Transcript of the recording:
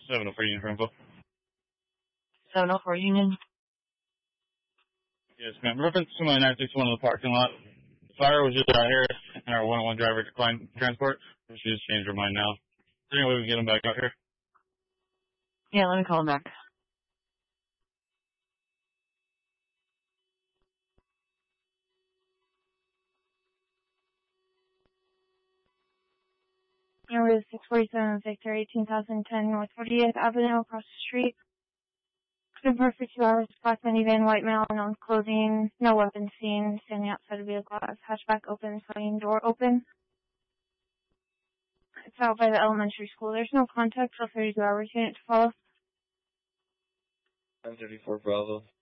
704 Union for info. 704 Union. Yes, ma'am. Reference to my 961 in the parking lot. The fire was just out here, and our 101 driver declined transport. She just changed her mind now. Is there any way we can get him back out here? Yeah, let me call him back. Number 647 Victor, 18,010 North 40th Avenue, across the street. Confirmed for 2 hours. Black minivan, white male, known clothing, no weapons seen, standing outside the vehicle. Hatchback open, sliding door open. It's out by the elementary school. There's no contact for 32 hours. Unit to follow. 934 Bravo.